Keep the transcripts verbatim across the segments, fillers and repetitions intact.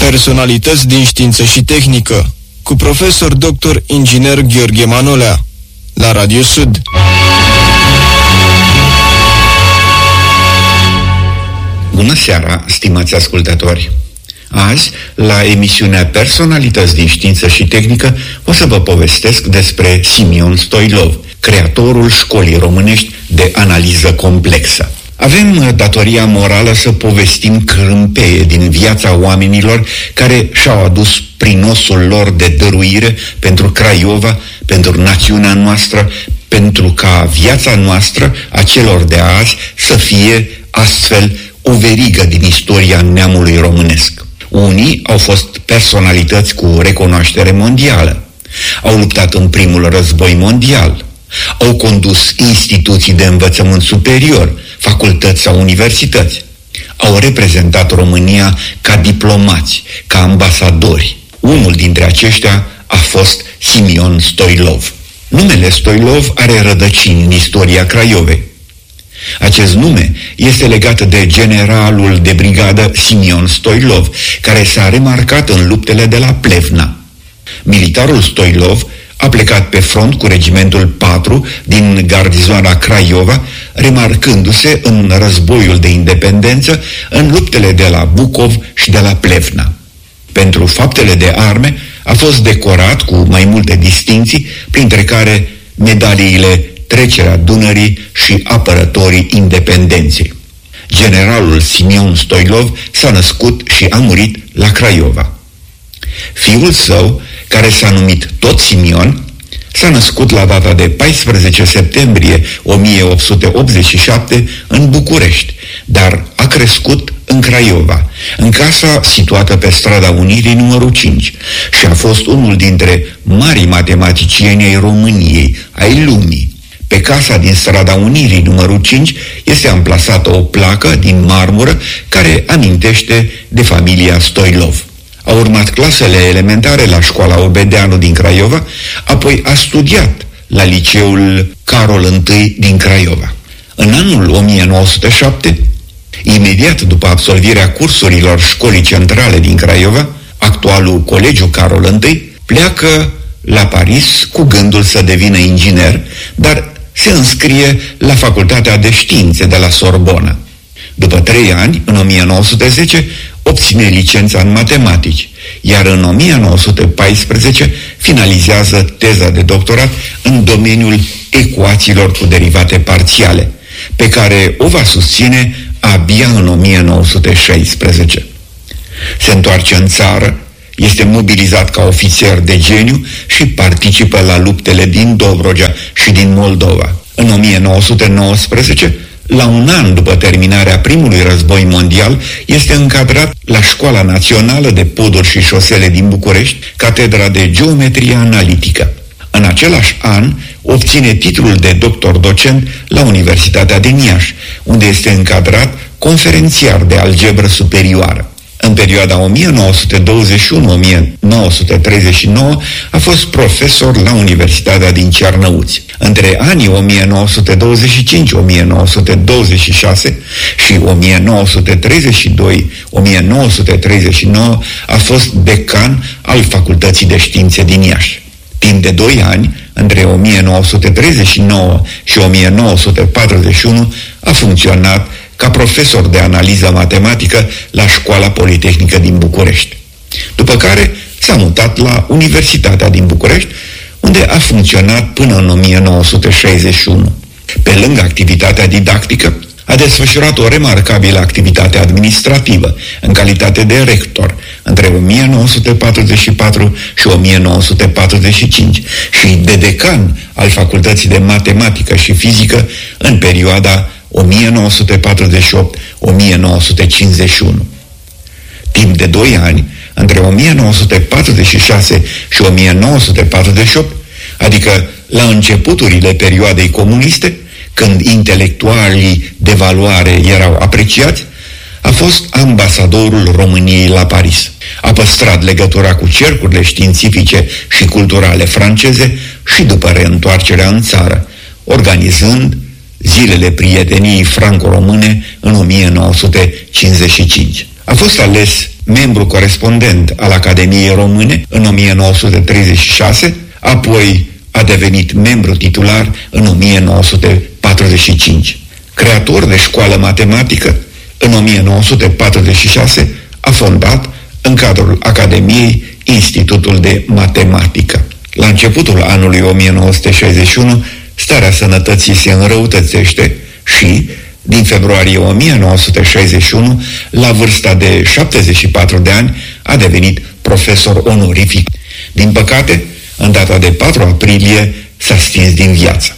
Personalități din știință și tehnică, cu profesor doctor inginer Gheorghe Manolea, la Radio Sud. Bună seara, stimați ascultători! Azi, la emisiunea Personalități din știință și tehnică, o să vă povestesc despre Simion Stoilov, creatorul școlii românești de analiză complexă. Avem datoria morală să povestim crâmpeie din viața oamenilor care și-au adus prinosul lor de dăruire pentru Craiova, pentru națiunea noastră, pentru ca viața noastră, a celor de azi, să fie astfel o verigă din istoria neamului românesc. Unii au fost personalități cu recunoaștere mondială, au luptat în primul război mondial, au condus instituții de învățământ superior, facultăți sau universități, au reprezentat România ca diplomați, ca ambasadori. Unul dintre aceștia a fost Simion Stoilov. Numele Stoilov are rădăcini în istoria Craiovei. Acest nume este legat de generalul de brigadă Simion Stoilov, care s-a remarcat în luptele de la Plevna. Militarul Stoilov a plecat pe front cu regimentul patru din garnizoana Craiova, remarcându-se în războiul de independență, în luptele de la Bucov și de la Plevna. Pentru faptele de arme a fost decorat cu mai multe distincții, printre care medaliile Trecerea Dunării și Apărătorii Independenței. Generalul Simion Stoilov s-a născut și a murit la Craiova. Fiul său, care s-a numit tot Simion, s-a născut la data de paisprezece septembrie o mie opt sute optzeci și șapte în București, dar a crescut în Craiova, în casa situată pe strada Unirii numărul cinci, și a fost unul dintre marii matematicieni ai României, ai lumii. Pe casa din strada Unirii numărul cinci este amplasată o placă din marmură care amintește de familia Stoilov. A urmat clasele elementare la școala Obedeanu din Craiova, apoi a studiat la liceul Carol I din Craiova. În anul o mie nouă sute șapte, imediat după absolvirea cursurilor școlii centrale din Craiova, actualul Colegiu Carol I pleacă la Paris cu gândul să devină inginer, dar se înscrie la Facultatea de Științe de la Sorbona. După trei ani, în o mie nouă sute zece, obține licența în matematici, iar în o mie nouă sute paisprezece finalizează teza de doctorat în domeniul ecuațiilor cu derivate parțiale, pe care o va susține abia în o mie nouă sute șaisprezece. Se întoarce în țară, este mobilizat ca ofițer de geniu și participă la luptele din Dobrogea și din Moldova. În o mie nouă sute nouăsprezece, la un an după terminarea primului război mondial, este încadrat la Școala Națională de Poduri și Șosele din București, catedra de geometrie analitică. În același an, obține titlul de doctor-docent la Universitatea din Iași, unde este încadrat conferențiar de algebră superioară. În perioada o mie nouă sute douăzeci și unu - o mie nouă sute treizeci și nouă a fost profesor la Universitatea din Cernăuți. Între anii o mie nouă sute douăzeci și cinci - o mie nouă sute douăzeci și șase și o mie nouă sute treizeci și doi - o mie nouă sute treizeci și nouă a fost decan al Facultății de Științe din Iași. Timp de doi ani, între o mie nouă sute treizeci și nouă și o mie nouă sute patruzeci și unu, a funcționat ca profesor de analiză matematică la Școala Politehnică din București. După care s-a mutat la Universitatea din București, unde a funcționat până în o mie nouă sute șaizeci și unu. Pe lângă activitatea didactică, a desfășurat o remarcabilă activitate administrativă, în calitate de rector, între o mie nouă sute patruzeci și patru și o mie nouă sute patruzeci și cinci și de decan al Facultății de Matematică și Fizică în perioada o mie nouă sute patruzeci și opt - o mie nouă sute cincizeci și unu. Timp de doi ani, între o mie nouă sute patruzeci și șase și o mie nouă sute patruzeci și opt, adică la începuturile perioadei comuniste, când intelectualii de valoare erau apreciați, a fost ambasadorul României la Paris. A păstrat legătura cu cercurile științifice și culturale franceze și după reîntoarcerea în țară, organizând Zilele Prieteniei Franco-Române în o mie nouă sute cincizeci și cinci. A fost ales membru corespondent al Academiei Române în o mie nouă sute treizeci și șase, apoi a devenit membru titular în o mie nouă sute patruzeci și cinci. Creator de școală matematică, în o mie nouă sute patruzeci și șase a fondat, în cadrul Academiei, Institutul de Matematică. La începutul anului o mie nouă sute șaizeci și unu, starea sănătății se înrăutățește și, din februarie o mie nouă sute șaizeci și unu, la vârsta de șaptezeci și patru de ani, a devenit profesor onorific. Din păcate, în data de patru aprilie, s-a stins din viață.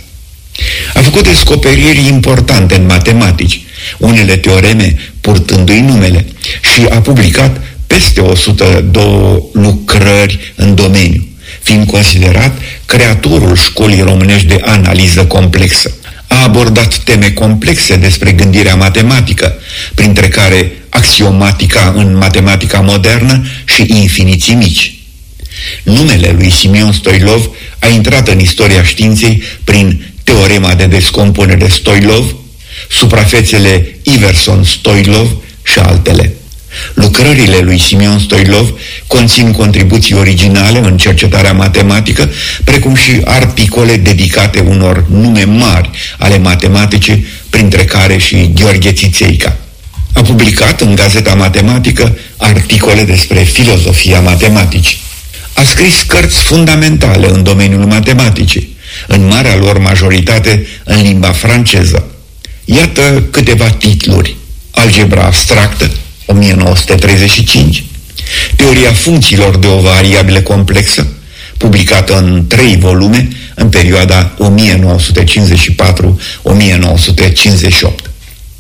A făcut descoperiri importante în matematici, unele teoreme purtându-i numele, și a publicat peste o sută doi lucrări în domeniu, fiind considerat creatorul școlii românești de analiză complexă. A abordat teme complexe despre gândirea matematică, printre care axiomatica în matematica modernă și infiniții mici. Numele lui Simion Stoilov a intrat în istoria științei prin teorema de descompunere Stoilov, suprafețele Iverson-Stoilov și altele. Lucrările lui Simion Stoilov conțin contribuții originale în cercetarea matematică, precum și articole dedicate unor nume mari ale matematicii, printre care și Gheorghe Țițeica. A publicat în Gazeta Matematică articole despre filozofia matematicii. A scris cărți fundamentale în domeniul matematicii, în marea lor majoritate în limba franceză. Iată câteva titluri: Algebra abstractă, o mie nouă sute treizeci și cinci, Teoria funcțiilor de o variabilă complexă, publicată în trei volume în perioada o mie nouă sute cincizeci și patru - o mie nouă sute cincizeci și opt.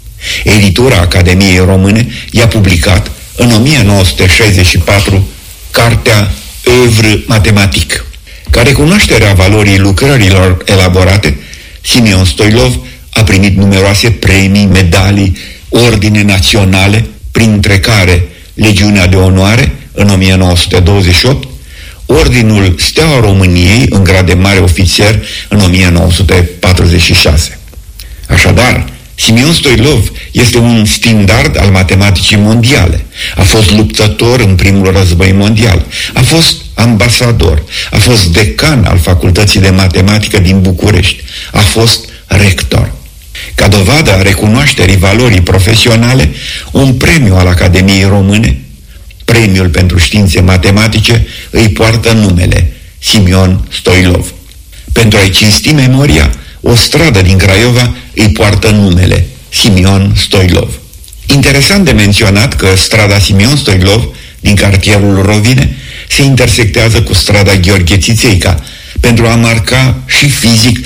Editura Academiei Române i-a publicat în o mie nouă sute șaizeci și patru cartea Œuvre matematique. Ca recunoaștere a valorii lucrărilor elaborate, Simion Stoilov a primit numeroase premii, medalii, ordine naționale, printre care Legiunea de Onoare în o mie nouă sute douăzeci și opt, Ordinul Steaua României în grad de mare ofițer în o mie nouă sute patruzeci și șase. Așadar, Simion Stoilov este un standard al matematicii mondiale. A fost luptător în primul război mondial, a fost ambasador, a fost decan al Facultății de Matematică din București, a fost rector. Ca dovadă a recunoașterii valorii profesionale, un premiu al Academiei Române, Premiul pentru Științe Matematice, îi poartă numele Simion Stoilov. Pentru a-i cinsti memoria, o stradă din Craiova îi poartă numele Simion Stoilov. Interesant de menționat că strada Simion Stoilov din cartierul Rovine se intersectează cu strada Gheorghe Țițeica, pentru a marca și fizic